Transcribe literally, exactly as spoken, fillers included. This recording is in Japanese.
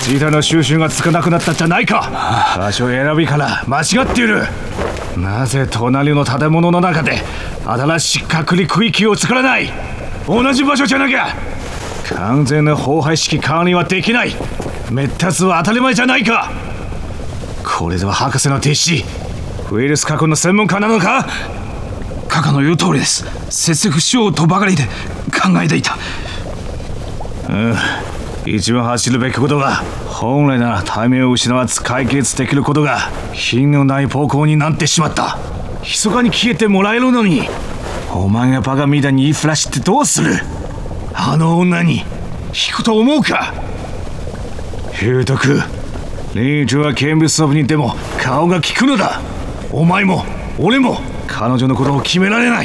データの収集がつかなくなったじゃないか。場所選びから間違っている。なぜ隣の建物の中で新しい隔離区域を作らない。同じ場所じゃなきゃ完全な荒廃式管理はできない。滅達は当たり前じゃないか。これでは博士の弟子ウイルス加工の専門家なのか。 カカの言う通りです。接触しようとばかりで考えていた。 うん一番走るべきことは本来ならタイミングを失わず解決できることが品のない方向になってしまった。密かに消えてもらえるのにお前がバカみたいに言いふらしてどうする。あの女に引くと思うか。裕徳リーチは見物部にでも顔が利くのだ。お前も俺も彼女のことを決められない。